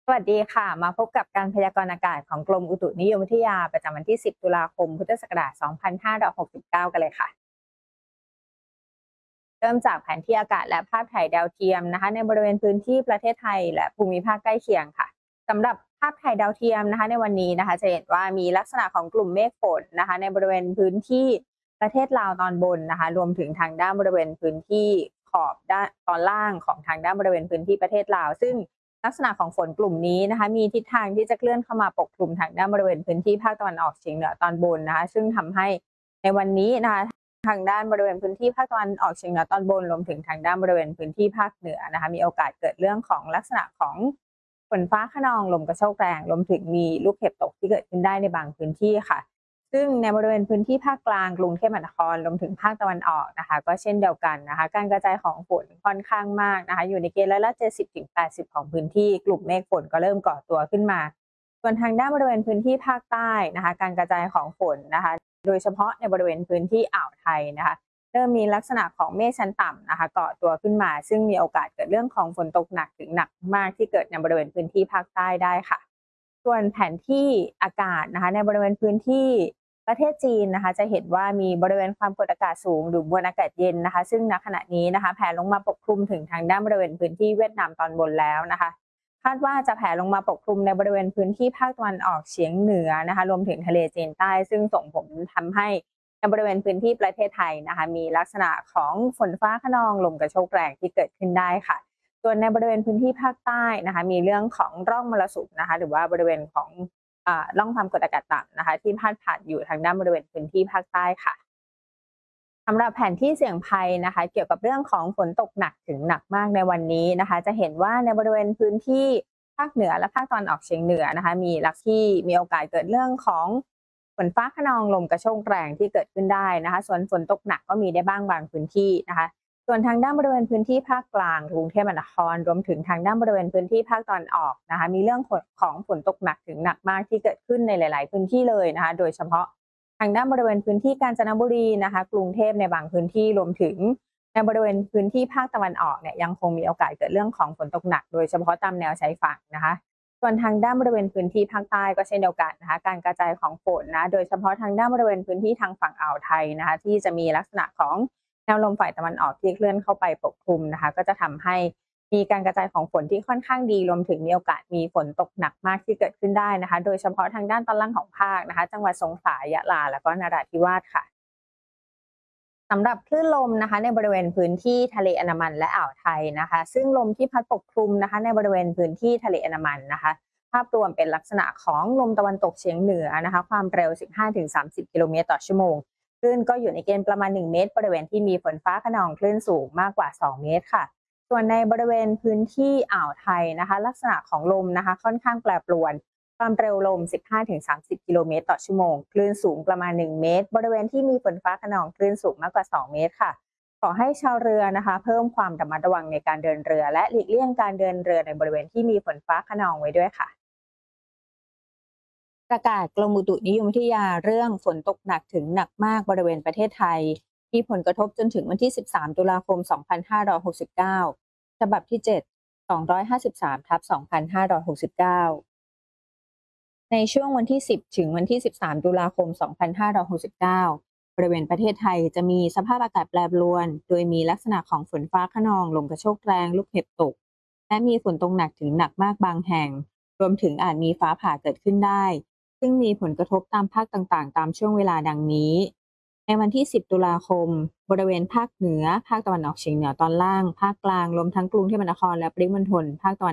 สวัสดีค่ะมาพบกับการพยากรณ์อากาศของกรมอุตุนิยมวิทยาประจำวันที่ 10 ตุลาคม พุทธศักราช 2569 กันเลยค่ะ เริ่มจากแผนที่อากาศและภาพถ่ายดาวเทียมนะคะในบริเวณพื้นที่ประเทศไทยและภูมิภาคใกล้เคียงค่ะสำหรับภาพถ่ายดาวเทียมนะคะในวันนี้นะคะจะเห็นว่ามีลักษณะของกลุ่มเมฆฝนนะคะในบริเวณพื้นที่ประเทศลาวตอนบนนะคะรวมถึงทางด้านบริเวณพื้นที่ขอบด้านตอนล่างของทางด้านบริเวณพื้นที่ประเทศลาวซึ่งลักษณะของฝนกลุ่มนี้นะคะมีทิศทางที่จะเคลื่อนเข้ามาปกคลุมทางด้านบริเวณพื้นที่ภาคตะวันออกเฉียงเหนือตอนบนนะคะซึ่งทำให้ในวันนี้นะคะ ทางด้านบริเวณพื้นที่ภาคตะวันออกเฉียงเหนือตอนบนรวมถึงทางด้านบริเวณพื้นที่ภาคเหนือนะคะมีโอกาสเกิดเรื่องของลักษณะของฝนฟ้าคะนองลมกระโชกแรงรวมถึงมีลูกเห็บตกที่เกิดขึ้นได้ในบางพื้นที่ค่ะซึ่งในบริเวณพื้นที่ภาคกลางกรุงเทพมหานครรวมถึงภาคตะวันออกนะคะก็เช่นเดียวกันนะคะการกระจายของฝนค่อนข้างมากนะคะอยู่ในเกณฑ์ละ70-80ของพื้นที่กลุ่มเมฆฝนก็เริ่มก่อตัวขึ้นมาส่วนทางด้านบริเวณพื้นที่ภาคใต้นะคะการกระจายของฝนนะคะโดยเฉพาะในบริเวณพื้นที่อ่าวไทยนะคะเริ่มมีลักษณะของเมฆชั้นต่ำนะคะเกาะตัวขึ้นมาซึ่งมีโอกาสเกิดเรื่องของฝนตกหนักถึงหนักมากที่เกิดในบริเวณพื้นที่ภาคใต้ได้ค่ะส่วนแผนที่อากาศนะคะในบริเวณพื้นที่ประเทศจีนนะคะจะเห็นว่ามีบริเวณความกดอากาศสูงหรือมวลอากาศเย็นนะคะซึ่งณขณะนี้นะคะแผ่ลงมาปกคลุมถึงทางด้านบริเวณพื้นที่เวียดนามตอนบนแล้วนะคะคาดว่าจะแผ่ลงมาปกคลุมในบริเวณพื้นที่ภาคตะวันออกเฉียงเหนือนะคะรวมถึงทะเลจีนใต้ซึ่งส่งผลทำให้ในบริเวณพื้นที่ประเทศไทยนะคะมีลักษณะของฝนฟ้าคะนองลมกระโชกแรงที่เกิดขึ้นได้ค่ะส่วนในบริเวณพื้นที่ภาคใต้นะคะมีเรื่องของร่องมรสุมนะคะหรือว่าบริเวณของร่องความกดอากาศต่ำนะคะที่พาดผ่านอยู่ทางด้านบริเวณพื้นที่ภาคใต้ค่ะสำหรับแผนที่เสี่ยงภัยนะคะเกี่ยวกับเรื่องของฝนตกหนักถึงหนักมากในวันนี้นะคะจะเห็นว่าในบริเวณพื้นที่ภาคเหนือและภาคตะวันออกเฉียงเหนือนะคะมีลักษณะที่มีโอกาสเกิดเรื่องของฝนฟ้าคะนองลมกระโชกแรงที่เกิดขึ้นได้นะคะส่วนฝนตกหนักก็มีได้บ้างบางพื้นที่นะคะส่วนทางด้านบริเวณพื้นที่ภาคกลางกรุงเทพมหานครรวมถึงทางด้านบริเวณพื้นที่ภาคตะวันออกนะคะมีเรื่องของฝนตกหนักถึงหนักมากที่เกิดขึ้นในหลายๆพื้นที่เลยนะคะโดยเฉพาะ ทางด้านบริเวณพื้นที่กาญจนบุรีนะคะกรุงเทพในบางพื้นที่รวมถึงในบริเวณพื้นที่ภาคตะวันออกเนี่ยยังคงมีโอกาสเกิดเรื่องของฝนตกหนักโดยเฉพาะตามแนวชายฝั่งนะคะส่วนทางด้านบริเวณพื้นที่ภาคใต้ก็เช่นเดียวกันนะคะการกระจายของฝนนะโดยเฉพาะทางด้านบริเวณพื้นที่ทางฝั่งอ่าวไทยนะคะที่จะมีลักษณะของแนวลมฝ่ายตะวันออกที่เคลื่อนเข้าไปปกคลุมนะคะก็จะทำให้มีการกระจายของฝนที่ค่อนข้างดีรวมถึงมีโอกาสมีฝนตกหนักมากที่เกิดขึ้นได้นะคะโดยเฉพาะทางด้านตอนล่างของภาคนะคะจังหวัดสงขลายะลาและก็นราธิวาสค่ะ สำหรับคลื่นลมนะคะในบริเวณพื้นที่ทะเลอันดามันและอ่าวไทยนะคะซึ่งลมที่พัดปกคลุมนะคะในบริเวณพื้นที่ทะเลอันดามันนะคะภาพรวมเป็นลักษณะของลมตะวันตกเฉียงเหนือนะคะความเร็ว 15-30 กิโลเมตรต่อชั่วโมงคลื่นก็อยู่ในเกณฑ์ประมาณ 1 เมตรบริเวณที่มีฝนฟ้าคะนองคลื่นสูงมากกว่า 2 เมตรค่ะส่วนในบริเวณพื้นที่อ่าวไทยนะคะลักษณะของลมนะคะค่อนข้างแปรปรวน ความเร็วลม 15-30 กิโลเมตรต่อชั่วโมง คลื่นสูงประมาณ 1 เมตร บริเวณที่มีฝนฟ้าคะนองคลื่นสูงมากกว่า 2 เมตรค่ะ ขอให้ชาวเรือนะคะเพิ่มความระมัดระวังในการเดินเรือและหลีกเลี่ยงการเดินเรือในบริเวณที่มีฝนฟ้าคะนองไว้ด้วยค่ะ ประกาศกรมอุตุนิยมวิทยาเรื่องฝนตกหนักถึงหนักมากบริเวณประเทศไทยมีผลกระทบจนถึงวันที่ 13 ตุลาคม 2569 ฉบับที่ 7 253/2569 ในช่วงวันที่ 10 ถึงวันที่ 13 ตุลาคม 2569 บริเวณประเทศไทยจะมีสภาพอากาศแปรปรวน โดยมีลักษณะของฝนฟ้าคะนอง ลมกระโชกแรง ลูกเห็บตก และมีฝนตกหนักถึงหนักมากบางแห่ง รวมถึงอาจมีฟ้าผ่าเกิดขึ้นได้ ซึ่งมีผลกระทบตามภาคต่างๆ ตามช่วงเวลาดังนี้ ในวันที่ 10 ตุลาคม บริเวณภาคเหนือ ภาคตะวันออกเฉียงเหนือตอนล่าง ภาคกลาง รวมทั้งกรุงเทพมหานครและปริมณฑลภาคตะวัน